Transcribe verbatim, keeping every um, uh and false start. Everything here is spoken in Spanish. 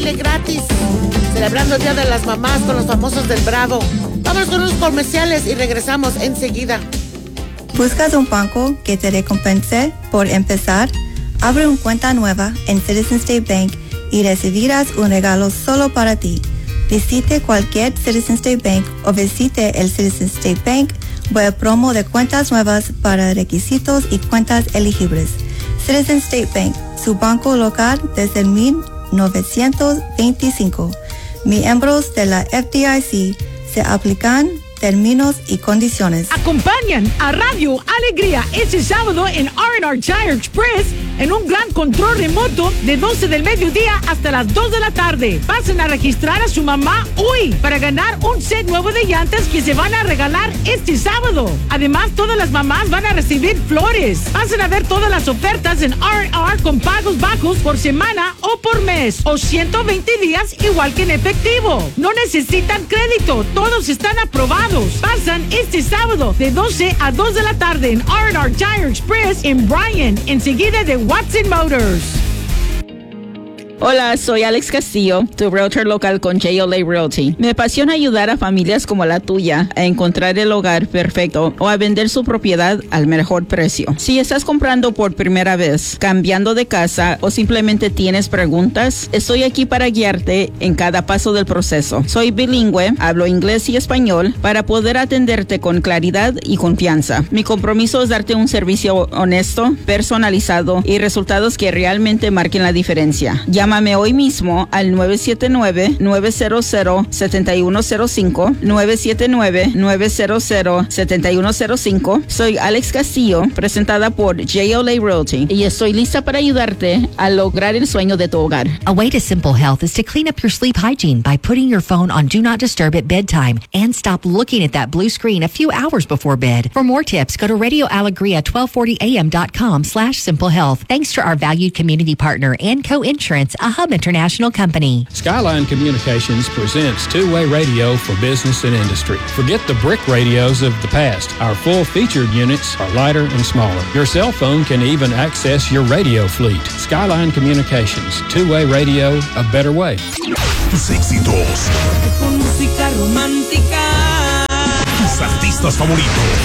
baile gratis. Celebrando el Día de las Mamás con los famosos del Bravo. Vamos con unos comerciales y regresamos enseguida. ¿Buscas un banco que te recompense por empezar? Abre una cuenta nueva en Citizen State Bank y recibirás un regalo solo para ti. Visite cualquier Citizen State Bank o visite el Citizen State Bank web promo de cuentas nuevas para requisitos y cuentas elegibles. Citizen State Bank, su banco local desde mil novecientos veinticinco. Miembros de la F D I C. Se aplican términos y condiciones. Acompañan a Radio Alegría este sábado en R and R Tire Express en un gran control remoto de doce del mediodía hasta las dos de la tarde. Pasen a registrar a su mamá hoy para ganar un set nuevo de llantas que se van a regalar este sábado. Además, todas las mamás van a recibir flores. Pasen a ver todas las ofertas en R and R con pagos bajos por semana o por mes o ciento veinte días igual que en efectivo. No necesitan crédito, todos están aprobados. Pasan este sábado de doce a dos de la tarde en R and R Tire Express en Bryan, enseguida de Watson Motors. Hola, soy Alex Castillo, tu realtor local con J L A Realty. Me apasiona ayudar a familias como la tuya a encontrar el hogar perfecto o a vender su propiedad al mejor precio. Si estás comprando por primera vez, cambiando de casa o simplemente tienes preguntas, estoy aquí para guiarte en cada paso del proceso. Soy bilingüe, hablo inglés y español para poder atenderte con claridad y confianza. Mi compromiso es darte un servicio honesto, personalizado y resultados que realmente marquen la diferencia. Llámame hoy mismo al nueve siete nueve, nueve cero cero, siete uno cero cinco, nueve siete nueve, nueve cero cero, siete uno cero cinco. Soy Alex Castillo, presentada por J L A Realty, y estoy lista para ayudarte a lograr el sueño de tu hogar. A way to Simple Health is to clean up your sleep hygiene by putting your phone on Do Not Disturb at bedtime and stop looking at that blue screen a few hours before bed. For more tips, go to radio alegria twelve forty a m dot com slash simple health. Thanks to our valued community partner and co-insurance, a Hub International company. Skyline Communications presents two-way radio for business and industry. Forget the brick radios of the past. Our full-featured units are lighter and smaller. Your cell phone can even access your radio fleet. Skyline Communications, two-way radio, a better way. Tus éxitos. Con música romántica. Tus artistas favoritos.